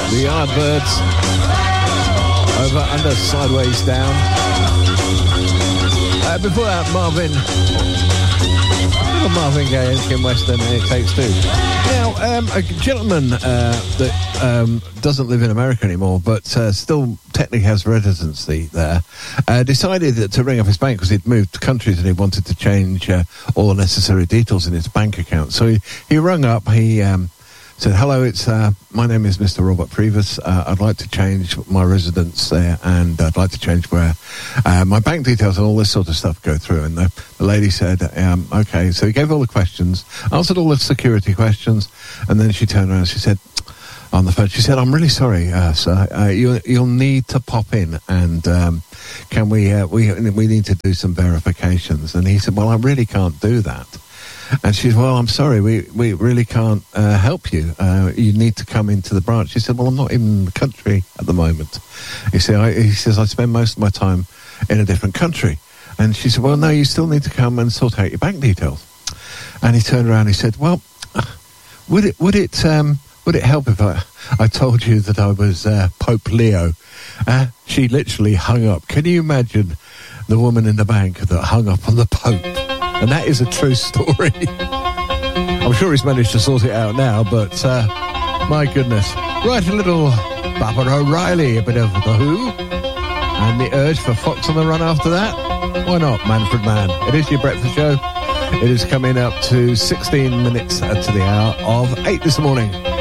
The Yardbirds. Over, under, sideways, down. Before that, Marvin Gaye and Kim Weston, and It Takes Two. Now, a gentleman that doesn't live in America anymore, but still technically has residency there, decided to ring up his bank because he'd moved countries and he wanted to change all the necessary details in his bank account. So he rung up, he said, hello, my name is Mr. Robert Previs. I'd like to change my residence there, and I'd like to change where my bank details and all this sort of stuff go through. And the lady said, okay. So he gave all the questions, answered all the security questions, and then she turned around and she said, on the phone, she said, I'm really sorry, sir. You'll need to pop in, and can we need to do some verifications. And he said, well, I really can't do that. And she said, well, I'm sorry, we really can't help you. You need to come into the branch. She said, well, I'm not even in the country at the moment. He says, I spend most of my time in a different country. And she said, well, no, you still need to come and sort out your bank details. And he turned around and he said, well, would it help if I told you that I was Pope Leo? She literally hung up. Can you imagine the woman in the bank that hung up on the Pope? And that is a true story. I'm sure he's managed to sort it out now, but my goodness. Right, a little Baba O'Reilly, a bit of The Who, and The Urge for Fox on the Run after that. Why not, Manfred Mann? It is your breakfast show. It is coming up to 16 minutes to the hour of 8 this morning.